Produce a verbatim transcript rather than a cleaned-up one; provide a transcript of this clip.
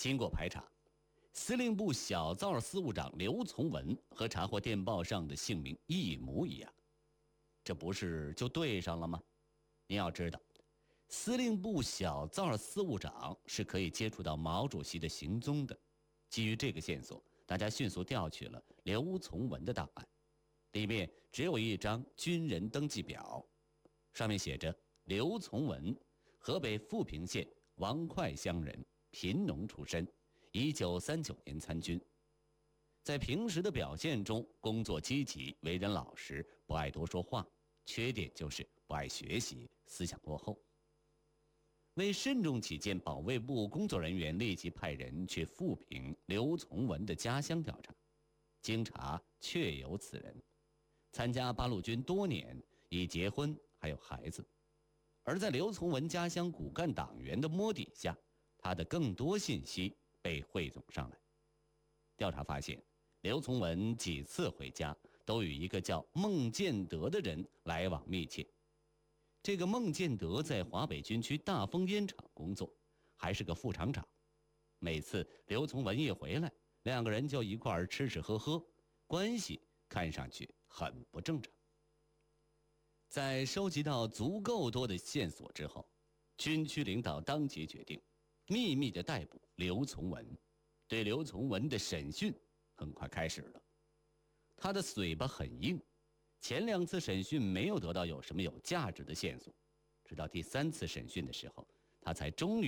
经过排查，司令部小灶司务长刘从文和查获电报上的姓名一模一样，这不是就对上了吗？您要知道，司令部小灶司务长是可以接触到毛主席的行踪的。基于这个线索，大家迅速调取了刘从文的档案，里面只有一张军人登记表，上面写着刘从文，河北富平县王会乡人，贫农出身，一九三九年参军。在平时的表现中，工作积极，为人老实，不爱多说话，缺点就是不爱学习，思想落后。为慎重起见，保卫部工作人员立即派人去富平刘从文的家乡调查，经查确有此人，参加八路军多年，已结婚，还有孩子。而在刘从文家乡骨干党员的摸底下，他的更多信息被汇总上来。调查发现，刘从文几次回家都与一个叫孟建德的人来往密切。这个孟建德在华北军区大丰烟厂工作，还是个副厂长。每次刘从文一回来，两个人就一块儿吃吃喝喝，关系看上去很不正常。在收集到足够多的线索之后，军区领导当即决定秘密地逮捕刘从文。对刘从文的审讯很快开始了。他的嘴巴很硬，前两次审讯没有得到有什么有价值的线索，直到第三次审讯的时候，他才终于